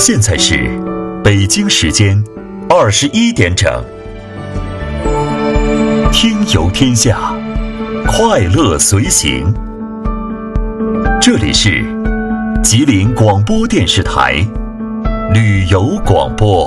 现在是北京时间21点整。听游天下，快乐随行。这里是吉林广播电视台旅游广播。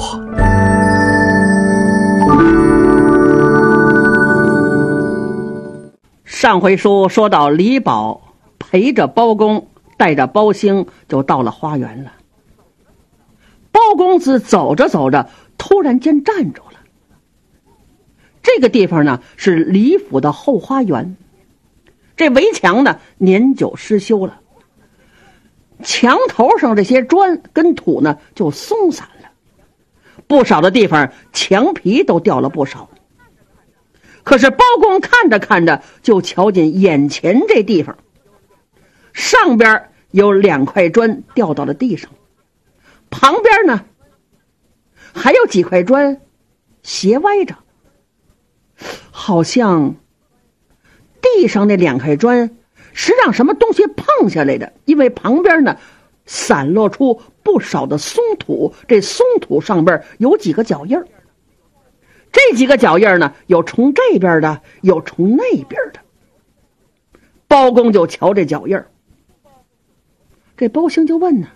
上回书说到李宝陪着包公带着包兴就到了花园了。包公子走着走着突然间站住了。这个地方呢是李府的后花园，这围墙呢年久失修了，墙头上这些砖跟土呢就松散了，不少的地方墙皮都掉了不少。可是包公看着看着就瞧见眼前这地方，上边有2块砖掉到了地上，旁边呢还有几块砖斜歪着，好像地上那2块砖是让什么东西碰下来的，因为旁边呢散落出不少的松土，这松土上边有几个脚印儿，这几个脚印呢有从这边的有从那边的。包公就瞧这脚印儿，这包兴就问呢，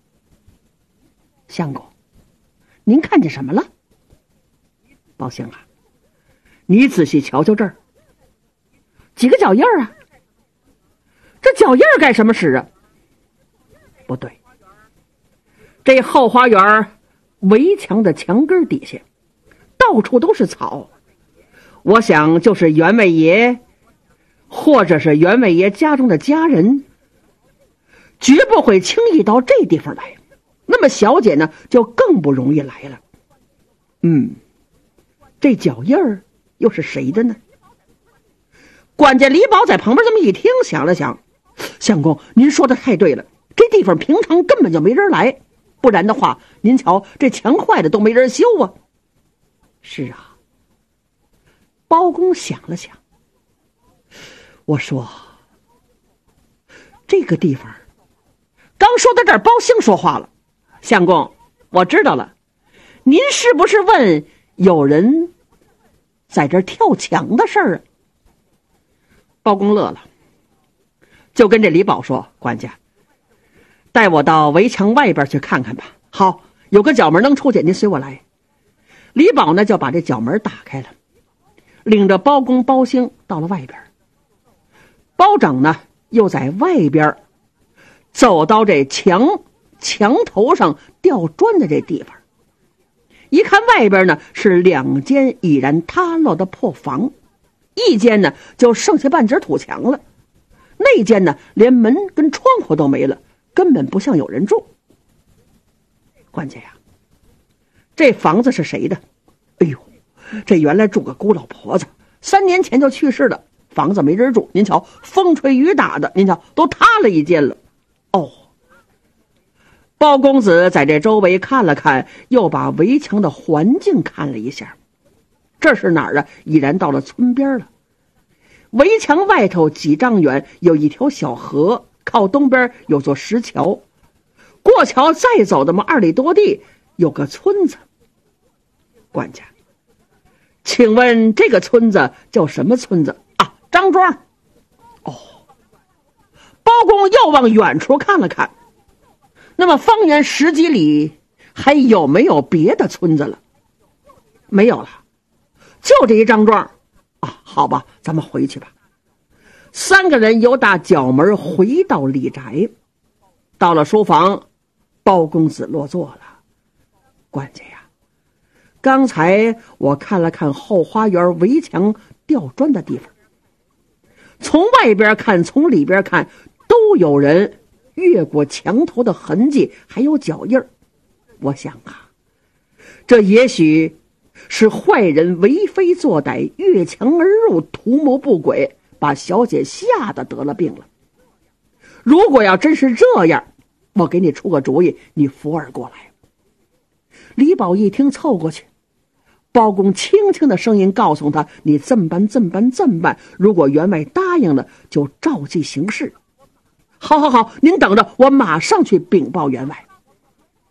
相公，您看见什么了？包兴啊，你仔细瞧瞧这儿，几个脚印儿啊，这脚印儿干什么使啊？不对，这后花园围墙的墙根底下到处都是草，我想就是员外爷或者是员外爷家中的家人绝不会轻易到这地方来，那么小姐呢就更不容易来了。这脚印儿又是谁的呢？管家李宝在旁边这么一听，想了想，相公您说的太对了，这地方平常根本就没人来，不然的话您瞧这墙坏了都没人修啊。是啊，包公想了想，我说这个地方，刚说到这儿，包兴说话了，相公我知道了，您是不是问有人在这儿跳墙的事儿啊？包公乐了，就跟这李宝说，管家带我到围墙外边去看看吧。好，有个角门能出去，您随我来。李宝呢就把这角门打开了，领着包公包兴到了外边。包拯呢又在外边走到这墙头上吊砖的这地方，一看外边呢是2间已然塌落的破房，一间呢就剩下半截土墙了，那间呢连门跟窗户都没了，根本不像有人住。管家呀，这房子是谁的？哎呦，这原来住个孤老婆子，3年前就去世了，房子没人住，您瞧风吹雨打的，您瞧都塌了一间了。哦，包公子在这周围看了看，又把围墙的环境看了一下，这是哪儿啊？已然到了村边了。围墙外头几丈远有一条小河，靠东边有座石桥，过桥再走那么2里多地有个村子。管家，请问这个村子叫什么村子啊？张庄。哦，包公又往远处看了看，那么方圆10几里还有没有别的村子了？没有了，就这一张庄啊。好吧，咱们回去吧。3个人由大角门回到李宅，到了书房，包公子落座了。管家呀，刚才我看了看后花园围墙吊砖的地方，从外边看从里边看都有人越过墙头的痕迹，还有脚印儿。我想啊，这也许是坏人为非作歹，越墙而入，图谋不轨，把小姐吓得得了病了。如果要真是这样，我给你出个主意，你扶耳过来。李宝一听凑过去，包公轻轻的声音告诉他，你这么办，如果员外答应了就照计行事。好，您等着，我马上去禀报员外。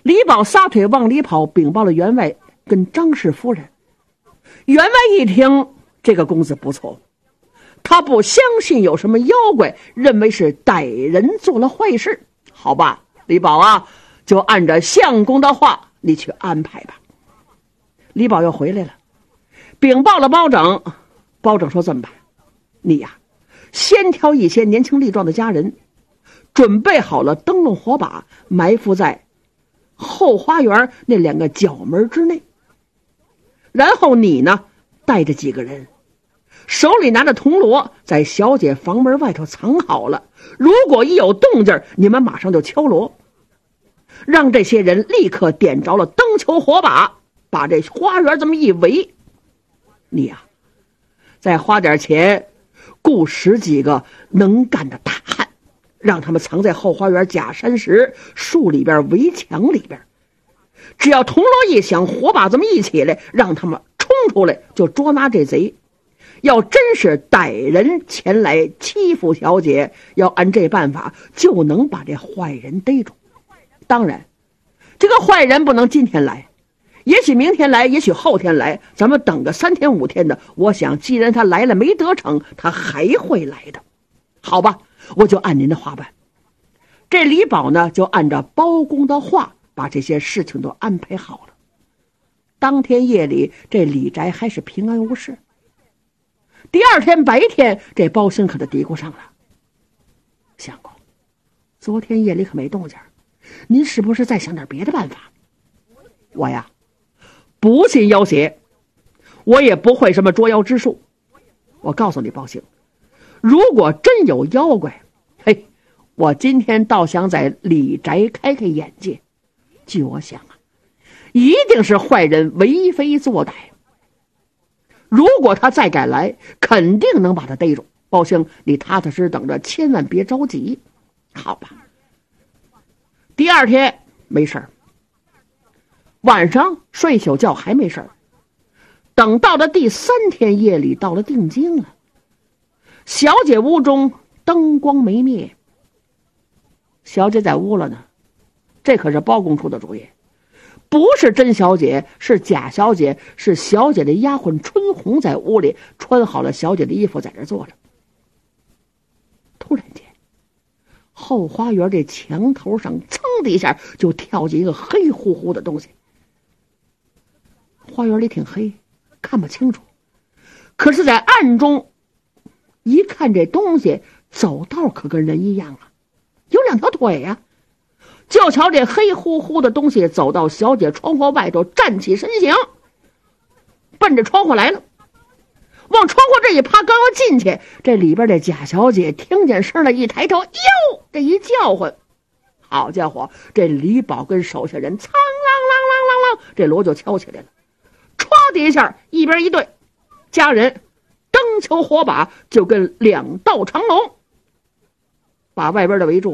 李宝撒腿往里跑，禀报了员外跟张氏夫人。员外一听，这个公子不错，他不相信有什么妖怪，认为是歹人做了坏事。好吧，李宝啊，就按照相公的话，你去安排吧。李宝又回来了，禀报了包拯。包拯说：这么办，你呀，先挑一些年轻力壮的家人，准备好了灯笼火把，埋伏在后花园那2个角门之内。然后你呢，带着几个人，手里拿着铜锣，在小姐房门外头藏好了。如果一有动静，你们马上就敲锣，让这些人立刻点着了灯球火把，把这花园这么一围。你呀，再花点钱雇10几个能干的大汉，让他们藏在后花园假山石树里边、围墙里边。只要铜锣一响，火把这么一起来，让他们冲出来就捉拿这贼。要真是歹人前来欺负小姐，要按这办法就能把这坏人逮住。当然这个坏人不能今天来，也许明天来，也许后天来，咱们等个3天5天的，我想既然他来了没得逞，他还会来的。好吧，我就按您的话办。这李宝呢，就按照包公的话把这些事情都安排好了。当天夜里，这李宅还是平安无事。第2天白天，这包兴可就嘀咕上了：相公，昨天夜里可没动静，您是不是再想点别的办法？我呀，不信妖邪，我也不会什么捉妖之术。我告诉你包兴，如果真有妖怪，嘿，我今天倒想在李宅开开眼界。据我想啊，一定是坏人为非作歹。如果他再敢来，肯定能把他逮住。包兴，你踏踏实等着，千万别着急。好吧。第2天没事儿，晚上睡宿觉还没事儿。等到了第3天夜里，到了定经了，小姐屋中灯光没灭。小姐在屋了呢，这可是包公出的主意，不是真小姐，是假小姐，是小姐的丫鬟春红在屋里穿好了小姐的衣服，在这坐着。突然间，后花园这墙头上噌的一下就跳进一个黑乎乎的东西。花园里挺黑，看不清楚，可是在暗中一看，这东西走道可跟人一样啊，有2条腿呀。就瞧这黑乎乎的东西走到小姐窗户外头，站起身形，奔着窗户来了。往窗户这一趴，刚要进去，这里边的贾小姐听见声了，一抬头，哟，这一叫唤，好家伙，这李宝跟手下人苍啷啷啷啷啷，这锣就敲起来了。歘的一下，一边一对，家人灯球火把就跟2道长龙把外边的围住了。